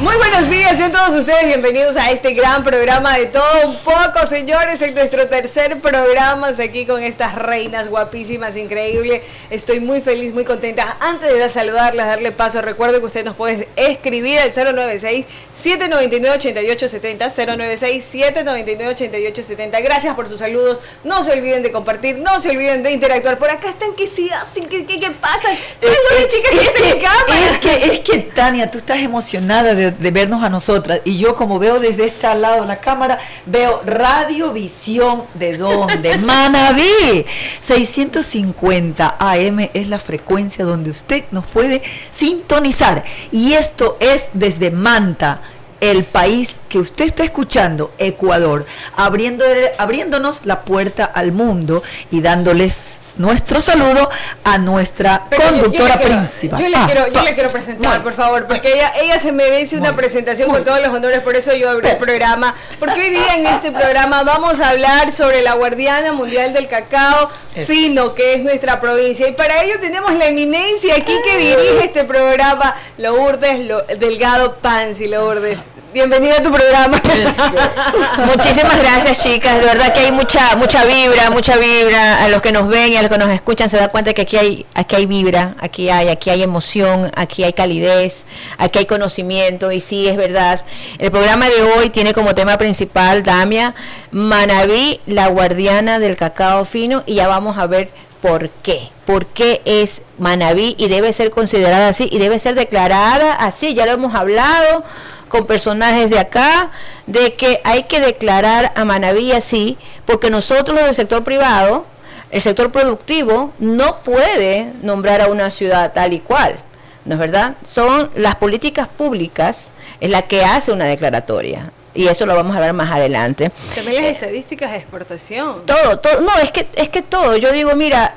Muy buenos días, sean todos ustedes bienvenidos a este gran programa de todo un poco, señores, en nuestro tercer programa, aquí con estas reinas guapísimas, increíbles. Estoy muy feliz, muy contenta. Antes de saludarlas, darle paso, recuerden que usted nos puede escribir al 096-799-8870, 096-799-8870. Gracias por sus saludos, no se olviden de compartir, no se olviden de interactuar. Por acá están que sí hacen, ¿qué pasa? Saludos, chicas, es que Tania, tú estás emocionada de vernos a nosotras, y yo, como veo desde este lado de la cámara, veo Radiovisión. ¿De dónde? Manabí 650 AM es la frecuencia donde usted nos puede sintonizar, y esto es desde Manta, el país que usted está escuchando, Ecuador, abriéndonos la puerta al mundo y dándoles nuestro salulo a nuestra conductora principal. Yo le quiero presentar, por favor, porque ella se merece una presentación con todos los honores, por eso yo abrí el programa, porque hoy día en este programa vamos a hablar sobre la guardiana mundial del cacao fino, que es nuestra provincia, y para ello tenemos la eminencia aquí que dirige este programa, Lourdes Delgado Pansi. Lourdes, bienvenida a tu programa. Muchísimas gracias, chicas. De verdad que hay mucha vibra. A los que nos ven y a los que nos escuchan se da cuenta que aquí hay vibra, aquí hay emoción, aquí hay calidez, aquí hay conocimiento. Y sí, es verdad. El programa de hoy tiene como tema principal, Damia, Manabí, la guardiana del cacao fino, y ya vamos a ver por qué. ¿Por qué es Manabí y debe ser considerada así y debe ser declarada así? Ya lo hemos hablado con personajes de acá, de que hay que declarar a Manabí así, porque nosotros del sector privado, el sector productivo, no puede nombrar a una ciudad tal y cual, ¿no es verdad? Son las políticas públicas es la que hace una declaratoria, y eso lo vamos a ver más adelante. También las estadísticas de exportación. Todo, no, es que todo, yo digo, mira,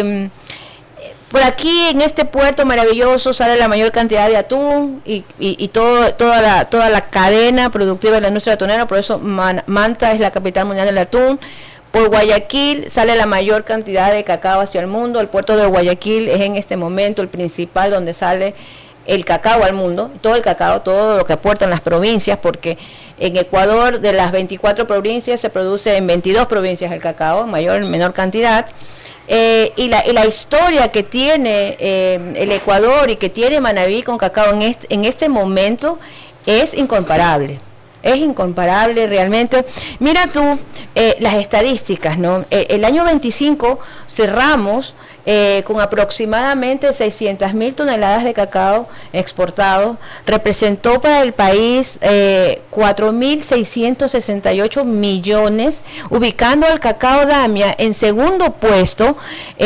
por aquí en este puerto maravilloso sale la mayor cantidad de atún y toda la cadena productiva de la industria atunera, por eso Manta es la capital mundial del atún. Por Guayaquil sale la mayor cantidad de cacao hacia el mundo. El puerto de Guayaquil es en este momento el principal donde sale el cacao al mundo, todo el cacao, todo lo que aportan las provincias, porque en Ecuador de las 24 provincias se produce en 22 provincias el cacao, mayor o menor cantidad. Y la historia que tiene el Ecuador y que tiene Manabí con cacao en este momento es incomparable. Es incomparable realmente. Mira tú las estadísticas, ¿no? El año 25 cerramos con aproximadamente 600.000 toneladas de cacao exportado. Representó para el país 4.668 millones, ubicando al cacao Damia en segundo puesto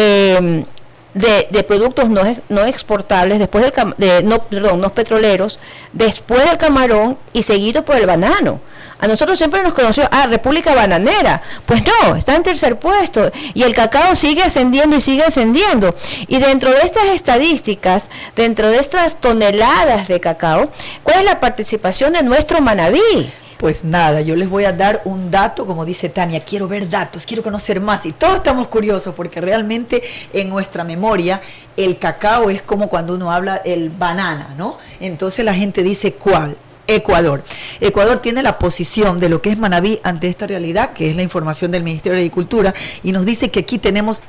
de productos no exportables, después no petroleros, después del camarón y seguido por el banano. A nosotros siempre nos conoció, República Bananera. Pues no, está en tercer puesto y el cacao sigue ascendiendo y sigue ascendiendo. Y dentro de estas estadísticas, dentro de estas toneladas de cacao, ¿cuál es la participación de nuestro Manabí? Pues nada, yo les voy a dar un dato, como dice Tania, quiero ver datos, quiero conocer más, y todos estamos curiosos porque realmente en nuestra memoria el cacao es como cuando uno habla el banana, ¿no? Entonces la gente dice, ¿cuál? Ecuador. Ecuador tiene la posición de lo que es Manabí ante esta realidad, que es la información del Ministerio de Agricultura, y nos dice que aquí tenemos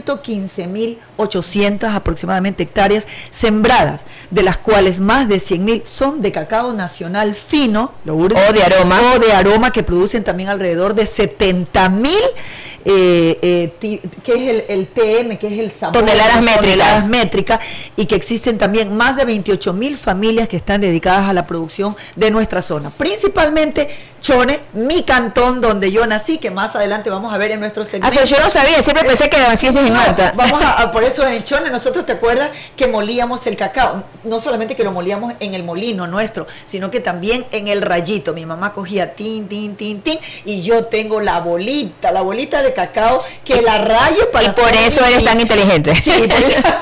115.800 aproximadamente hectáreas sembradas, de las cuales más de 100.000 son de cacao nacional fino, o de aroma, que producen también alrededor de 70.000 que es el TM, que es el sabor, toneladas métricas, y que existen también más de 28.000 familias que están dedicadas a la producción de nuestra zona, principalmente Chone, mi cantón donde yo nací, que más adelante vamos a ver en nuestro segmento. Pero yo no sabía, siempre pensé que así es en Manta. Por eso en Chone nosotros, ¿te acuerdas que molíamos el cacao? No solamente que lo molíamos en el molino nuestro, sino que también en el rayito. Mi mamá cogía tin, y yo tengo la bolita de cacao que la rayo para... Y por eso eres tan inteligente. Sí,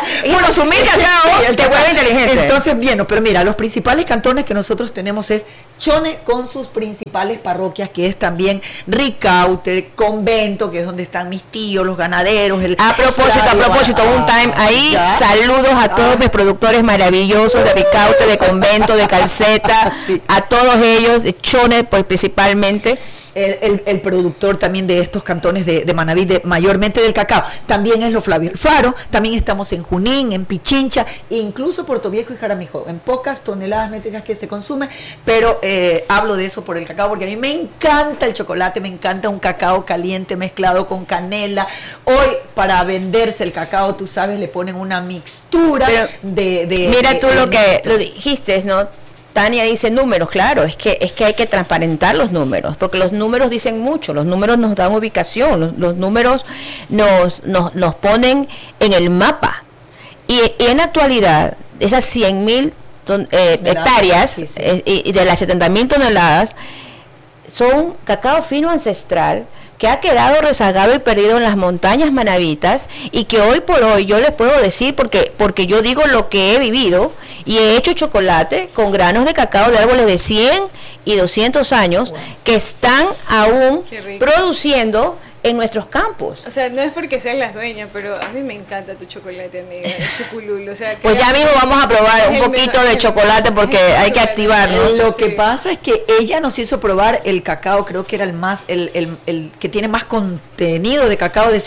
consumir cacao te vuelve inteligente. Entonces, bien, pero mira, los principales cantones que nosotros tenemos es Chone con sus principales parroquias, que es también Ricaute, Convento, que es donde están mis tíos, los ganaderos. A propósito, un time ahí, ¿ya? Saludos a todos mis productores maravillosos de Ricaute, de Convento, de Calceta, sí. A todos ellos, Chone pues principalmente. El productor también de estos cantones de Manabí, mayormente del cacao, también es lo Flavio Alfaro, también estamos en Junín, en Pichincha, incluso Puerto Viejo y Jaramillo, en pocas toneladas métricas que se consume, pero hablo de eso por el cacao, porque a mí me encanta el chocolate, me encanta un cacao caliente mezclado con canela. Hoy, para venderse el cacao, tú sabes, le ponen una mixtura de mira tú lo que lo dijiste, ¿no? Tania dice números, claro, es que hay que transparentar los números, porque los números dicen mucho, los números nos dan ubicación, los números nos ponen en el mapa. Y en la actualidad, esas 100.000 hectáreas sí. Y de las 70.000 toneladas son cacao fino ancestral, que ha quedado rezagado y perdido en las montañas manabitas, y que hoy por hoy yo les puedo decir, porque yo digo lo que he vivido, y he hecho chocolate con granos de cacao de árboles de 100 y 200 años, wow, que están aún produciendo en nuestros campos. O sea, no es porque seas las dueñas, pero a mí me encanta tu chocolate, amiga, el choculul. O sea, pues ya mismo vamos a probar un poquito de chocolate, porque hay que activarlo. Lo que pasa es que ella nos hizo probar el cacao, creo que era el que tiene más contenido de cacao, de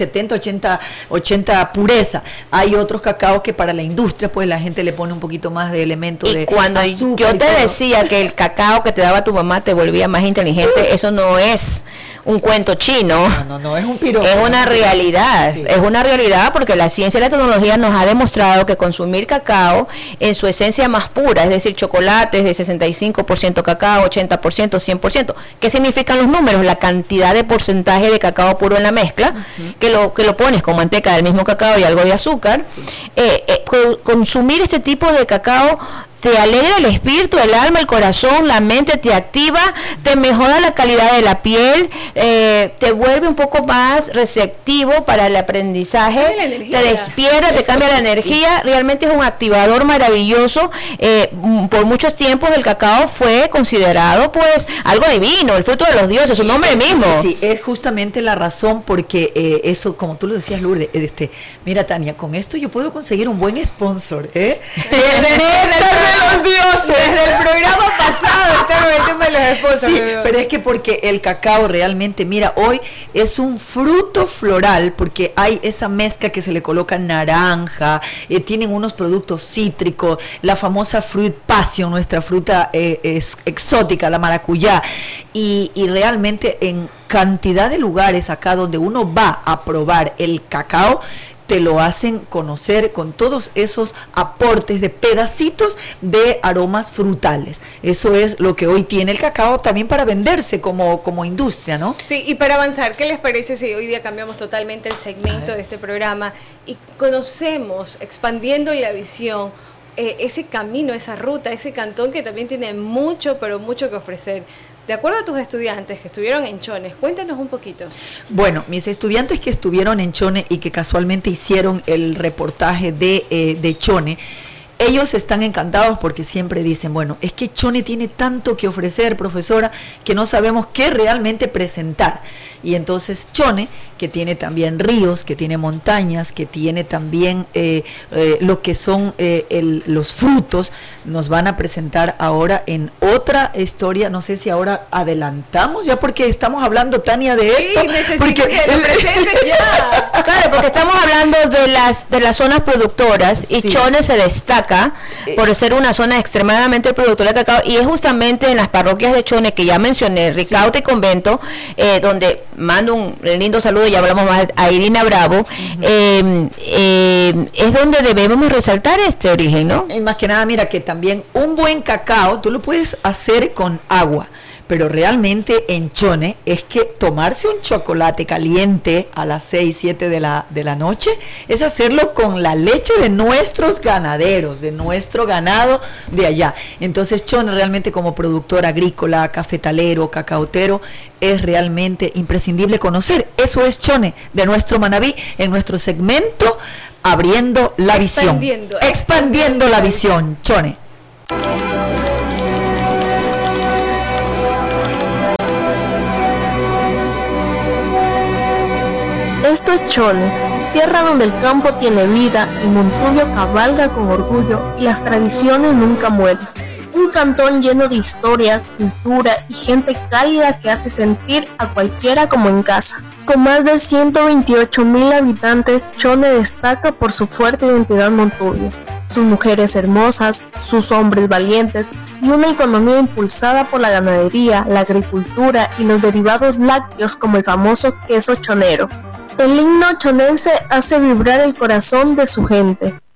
80 pureza. Hay otros cacaos que para la industria, pues la gente le pone un poquito más de elementos de cuando yo te decía que el cacao que te daba tu mamá te volvía más inteligente, eso no es un cuento chino. No es un piropo. Es una realidad, sí. Es una realidad, porque la ciencia y la tecnología nos ha demostrado que consumir cacao en su esencia más pura, es decir, chocolates de 65% cacao, 80%, 100%. ¿Qué significan los números? La cantidad de porcentaje de cacao puro en la mezcla, que lo pones con manteca del mismo cacao y algo de azúcar. Sí. Consumir este tipo de cacao te alegra el espíritu, el alma, el corazón, la mente, te activa, te mejora la calidad de la piel, te vuelve un poco más receptivo para el aprendizaje, te despierta, te cambia la energía, realmente es un activador maravilloso. Por muchos tiempos el cacao fue considerado pues algo divino, el fruto de los dioses, su nombre mismo. Sí, es justamente la razón, porque eso, como tú lo decías, Lourdes, mira, Tania, con esto yo puedo conseguir un buen sponsor, los dioses. Desde el programa pasado está el tema de los esposos. Sí, pero es que porque el cacao realmente, mira, hoy es un fruto floral, porque hay esa mezcla que se le coloca naranja, tienen unos productos cítricos, la famosa fruit passion, nuestra fruta es exótica, la maracuyá, y realmente en cantidad de lugares acá donde uno va a probar el cacao, te lo hacen conocer con todos esos aportes de pedacitos de aromas frutales. Eso es lo que hoy tiene el cacao también para venderse como industria, ¿no? Sí, y para avanzar, ¿qué les parece si hoy día cambiamos totalmente el segmento de este programa y conocemos, expandiendo la visión, ese camino, esa ruta, ese cantón que también tiene mucho, pero mucho que ofrecer? De acuerdo a tus estudiantes que estuvieron en Chone, cuéntanos un poquito. Bueno, mis estudiantes que estuvieron en Chone y que casualmente hicieron el reportaje de Chone, ellos están encantados porque siempre dicen, bueno, es que Chone tiene tanto que ofrecer, profesora, que no sabemos qué realmente presentar. Y entonces Chone, que tiene también ríos, que tiene montañas, que tiene también lo que son los frutos, nos van a presentar ahora en otra historia. No sé si ahora adelantamos ya, porque estamos hablando, Tania, de esto. Sí, necesito porque que lo presentes ya. Claro, porque estamos hablando de las zonas productoras, y sí, Chone se destaca por ser una zona extremadamente productora de cacao, y es justamente en las parroquias de Chone que ya mencioné, Ricaute, sí, y Convento, donde mando un lindo saludo, ya hablamos más a Irina Bravo, es donde debemos resaltar este origen, ¿no? Y más que nada, mira, que también un buen cacao tú lo puedes hacer con agua, pero realmente en Chone es que tomarse un chocolate caliente a las 6, 7 de la noche es hacerlo con la leche de nuestros ganaderos, de nuestro ganado de allá. Entonces Chone realmente como productor agrícola, cafetalero, cacaotero, es realmente imprescindible conocer. Eso es Chone de nuestro Manabí en nuestro segmento Abriendo la Visión. Expandiendo la visión, Chone. Esto es Chone, tierra donde el campo tiene vida y Montubio cabalga con orgullo y las tradiciones nunca mueren. Un cantón lleno de historia, cultura y gente cálida que hace sentir a cualquiera como en casa. Con más de 128,000 habitantes, Chone destaca por su fuerte identidad Montubio, sus mujeres hermosas, sus hombres valientes y una economía impulsada por la ganadería, la agricultura y los derivados lácteos como el famoso queso chonero. El himno chonense hace vibrar el corazón de su gente.